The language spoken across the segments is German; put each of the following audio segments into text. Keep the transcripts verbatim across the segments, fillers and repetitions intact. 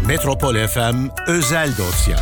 Metropol F M özel dosya.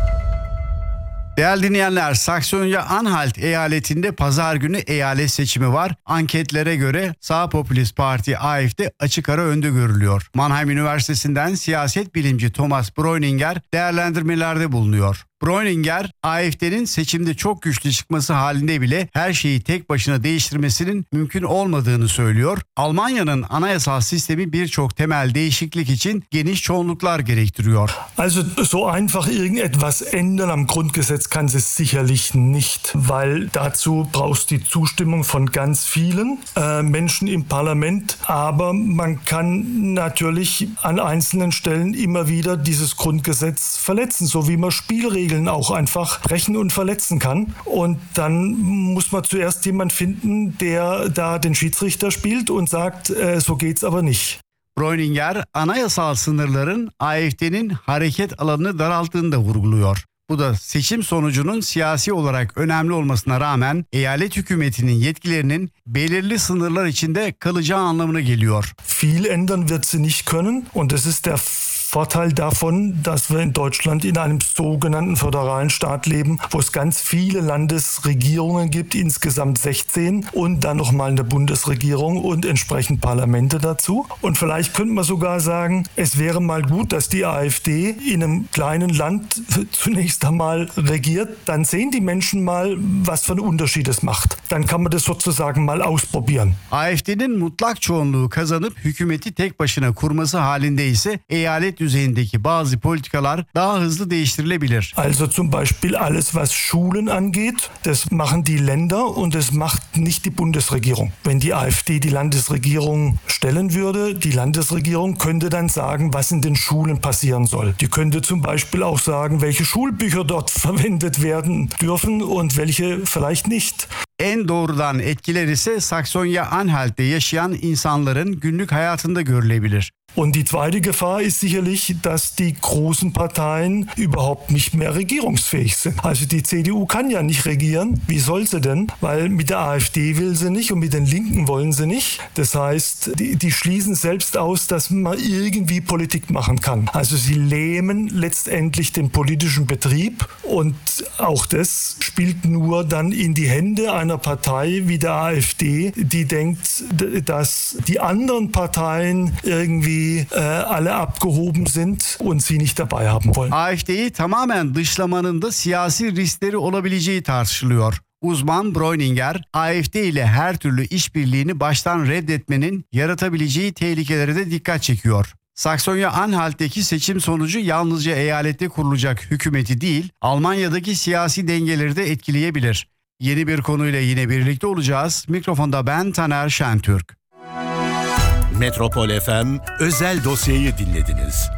Değerli dinleyenler, Saksonya-Anhalt eyaletinde pazar günü eyalet seçimi var. Anketlere göre sağ popülist parti A F D açık ara önde görülüyor. Mannheim Üniversitesi'nden siyaset bilimci Thomas Breuninger değerlendirmelerde bulunuyor. Breuninger, A F D'nin seçimde çok güçlü çıkması halinde bile her şeyi tek başına değiştirmesinin mümkün olmadığını söylüyor. Almanya'nın anayasal sistemi birçok temel değişiklik için geniş çoğunluklar gerektiriyor. Also so einfach irgendetwas ändern am Grundgesetz kann es sicherlich nicht, weil dazu brauchst die Zustimmung von ganz vielen äh, Menschen im Parlament. Aber man kann natürlich an einzelnen Stellen immer wieder dieses Grundgesetz verletzen, so wie man Spielregeln auch einfach brechen und verletzen kann. Und dann muss man zuerst jemanden finden, der da den Schiedsrichter spielt und sagt, äh, so geht's aber nicht. Breuninger, anayasal sınırların A F D'nin hareket alanını daralttığını da vurguluyor. Bu da seçim sonucunun siyasi olarak önemli olmasına rağmen eyalet hükümetinin yetkilerinin belirli sınırlar içinde kalacağı anlamına geliyor. Viel ändern wird sie nicht können und das ist der Vorteil davon, dass wir in Deutschland in einem sogenannten föderalen Staat leben, wo es ganz viele Landesregierungen gibt, insgesamt sechzehn und dann nochmal eine Bundesregierung und entsprechend Parlamente dazu. Und vielleicht könnte man sogar sagen, es wäre mal gut, dass die A F D in einem kleinen Land zunächst einmal regiert, dann sehen die Menschen mal, was für einen Unterschied es macht. Dann kann man das sozusagen mal ausprobieren. A F D'nin mutlak çoğunluğu kazanıp hükümeti tek başına kurması halinde ise eyalet düzeyindeki bazı politikalar daha hızlı değiştirilebilir. Also zum Beispiel alles, was Schulen angeht, das machen die Länder und das macht nicht die Bundesregierung. Wenn die A F D die Landesregierung stellen würde, die Landesregierung könnte dann sagen, was in den Schulen passieren soll. Die könnte zum Beispiel auch sagen, welche Schulbücher dort verwendet werden dürfen und welche vielleicht nicht. En doğrudan etkiler ise Saksonya-Anhalt'te yaşayan insanların günlük hayatında görülebilir. Und die zweite Gefahr ist sicherlich, dass die großen Parteien überhaupt nicht mehr regierungsfähig sind. Also die C D U kann ja nicht regieren. Wie soll sie denn? Weil mit der A F D will sie nicht und mit den Linken wollen sie nicht. Das heißt, die, die schließen selbst aus, dass man irgendwie Politik machen kann. Also sie lähmen letztendlich den politischen Betrieb und auch das spielt nur dann in die Hände einer Partei wie der A F D, die denkt, dass die anderen Parteien irgendwie alle abgehoben sind und sie nicht dabei haben wollen. A F D'yi tamamen dışlamanın da siyasi riskleri olabileceği tartışılıyor. Uzman Breuninger, A F D ile her türlü işbirliğini baştan reddetmenin yaratabileceği tehlikelere de dikkat çekiyor. Saksonya-Anhalt'teki seçim sonucu yalnızca eyalette kurulacak hükümeti değil, Almanya'daki siyasi dengeleri de etkileyebilir. Yeni bir konuyla yine birlikte olacağız. Mikrofonda ben Taner Şentürk. Metropol F M özel dosyayı dinlediniz.